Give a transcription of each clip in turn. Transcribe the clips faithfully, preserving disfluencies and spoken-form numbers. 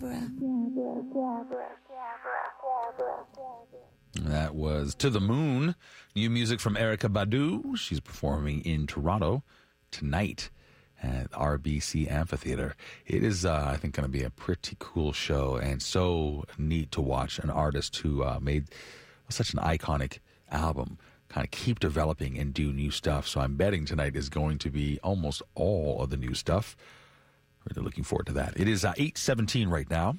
That was To the Moon. New music from Erykah Badu. She's performing in Toronto tonight at R B C Amphitheater. It is, uh, I think, going to be a pretty cool show and so neat to watch an artist who uh, made such an iconic album kind of keep developing and do new stuff. So I'm betting tonight is going to be almost all of the new stuff. Really looking forward to that. It is uh, eight seventeen right now.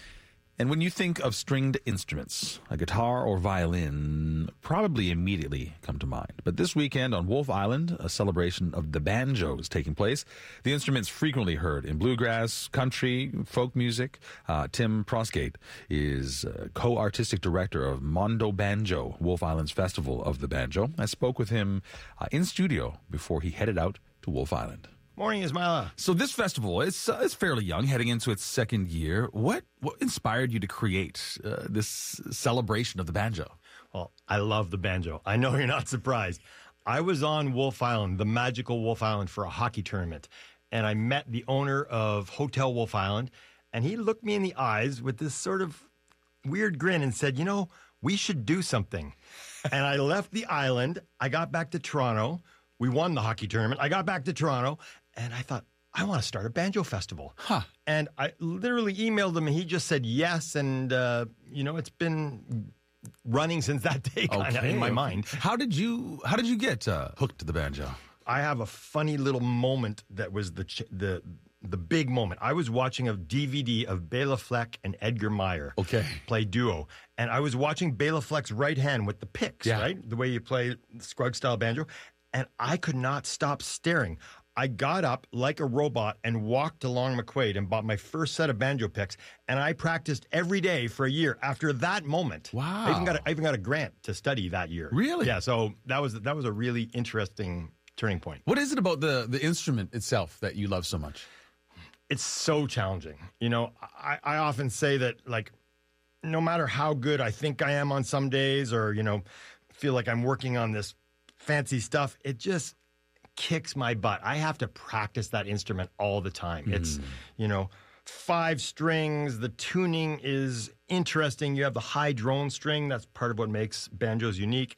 And when you think of stringed instruments, a guitar or violin probably immediately come to mind. But this weekend on Wolf Island, a celebration of the banjo is taking place. The instrument's frequently heard in bluegrass, country, folk music. Uh, Tim Prosgate is uh, co-artistic director of Mondo Banjo, Wolf Island's Festival of the Banjo. I spoke with him uh, in studio before he headed out to Wolf Island. Morning, Ismaila. So this festival, it's, uh, it's fairly young, heading into its second year. What what inspired you to create uh, this celebration of the banjo? Well, I love the banjo. I know you're not surprised. I was on Wolf Island, the magical Wolf Island, for a hockey tournament, and I met the owner of Hotel Wolf Island, and he looked me in the eyes with this sort of weird grin and said, you know, we should do something. And I left the island. I got back to Toronto. We won the hockey tournament. I got back to Toronto. And I thought, I want to start a banjo festival. Huh. And I literally emailed him, and he just said yes. And, uh, you know, it's been running since that day kind of Okay. in my mind. How did you How did you get uh, hooked to the banjo? I have a funny little moment that was the ch- the the big moment. I was watching a D V D of Bela Fleck and Edgar Meyer Okay. play duo. And I was watching Bela Fleck's right hand with the picks, Yeah. right? The way you play Scruggs-style banjo. And I could not stop staring. I got up like a robot and walked to Long McQuaid and bought my first set of banjo picks, and I practiced every day for a year. After that moment, Wow. I even got a, I even got a grant to study that year. Really? Yeah. So that was that was a really interesting turning point. What is it about the, the instrument itself that you love so much? It's so challenging. You know, I, I often say that, like, no matter how good I think I am on some days, or you know, feel like I'm working on this fancy stuff, it just kicks my butt. I have to practice that instrument all the time. Mm. It's, you know, five strings. The tuning is interesting. You have the high drone string. That's part of what makes banjos unique.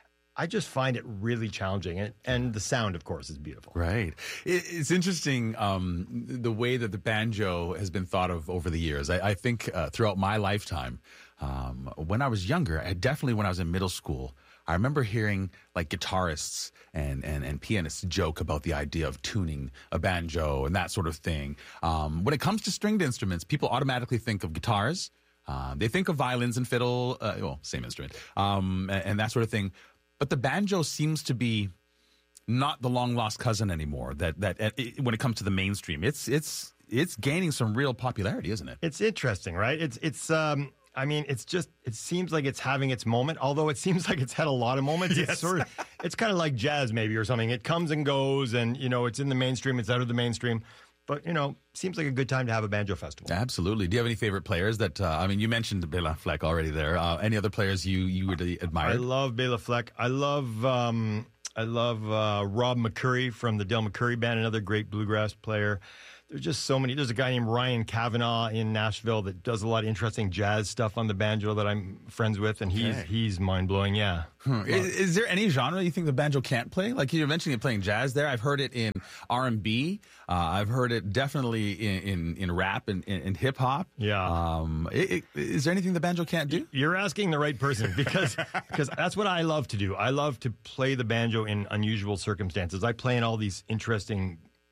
I just find it really challenging. And, and the sound, of course, is beautiful. Right. It, it's interesting um, the way that the banjo has been thought of over the years. I, I think uh, throughout my lifetime, um, when I was younger, I definitely when I was in middle school, I remember hearing like guitarists and, and, and pianists joke about the idea of tuning a banjo and that sort of thing. Um, when it comes to stringed instruments, people automatically think of guitars. Uh, they think of violins and fiddle, uh, well, same instrument, um, and, and that sort of thing. But the banjo seems to be not the long lost cousin anymore. That that uh, it, when it comes to the mainstream, it's it's it's gaining some real popularity, isn't it? It's interesting, right? It's it's. Um, I mean, it's just, it seems like it's having its moment, although it seems like it's had a lot of moments. Yes. It's sort of, it's kind of like jazz maybe or something. It comes and goes and, you know, it's in the mainstream, it's out of the mainstream. But, you know, seems like a good time to have a banjo festival. Absolutely. Do you have any favorite players that, uh, I mean, you mentioned Bela Fleck already there. Uh, any other players you, you really admire? I love Bela Fleck. I love, um, I love uh, Rob McCurry from the Del McCurry Band, another great bluegrass player. There's just so many. There's a guy named Ryan Kavanaugh in Nashville that does a lot of interesting jazz stuff on the banjo that I'm friends with, and he's Okay. he's mind-blowing, yeah. Hmm. Is, is there any genre you think the banjo can't play? Like you're mentioning it playing jazz there. I've heard it in R and B. Uh, I've heard it definitely in, in, in rap and in, in hip-hop. Yeah. Um, it, it, is there anything the banjo can't do? You're asking the right person because because that's what I love to do. I love to play the banjo in unusual circumstances. I play in all these interesting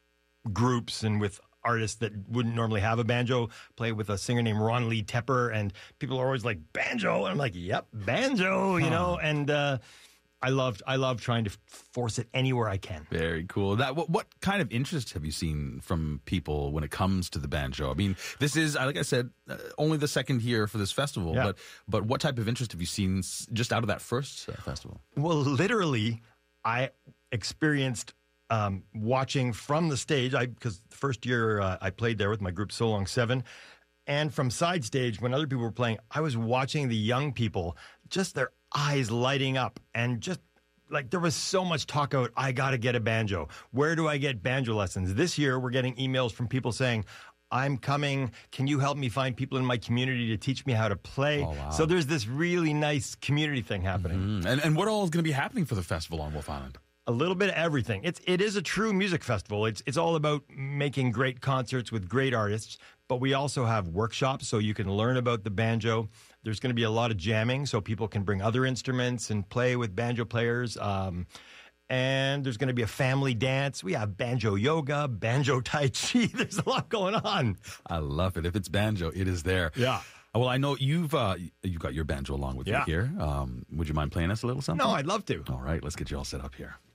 groups and with artists that wouldn't normally have a banjo. Play with a singer named Ron Lee Tepper, and people are always like, banjo? And I'm like, yep, banjo, you know? And uh, I love I love trying to force it anywhere I can. Very cool. That what, what kind of interest have you seen from people when it comes to the banjo? I mean, this is, like I said, uh, only the second year for this festival, Yeah. but but what type of interest have you seen s- just out of that first uh, festival? Well, literally, I experienced um, watching from the stage, I because the first year uh, I played there with my group So Long Seven, and from side stage when other people were playing, I was watching the young people, just their eyes lighting up, and just like there was so much talk about, I got to get a banjo. Where do I get banjo lessons? This year, we're getting emails from people saying, I'm coming. Can you help me find people in my community to teach me how to play? Oh, wow. So there's this really nice community thing happening. Mm. And, and what all is going to be happening for the festival on Wolf Island? A little bit of everything. It's it is a true music festival. It's it's all about making great concerts with great artists, but we also have workshops so you can learn about the banjo. There's going to be a lot of jamming so people can bring other instruments and play with banjo players. Um, and there's going to be a family dance. We have banjo yoga, banjo tai chi. There's a lot going on. I love it. If it's banjo, it is there. Yeah. Well, I know you've uh, you've got your banjo along with Yeah. you here. Um, would you mind playing us a little something? No, I'd love to. All right, let's get you all set up here.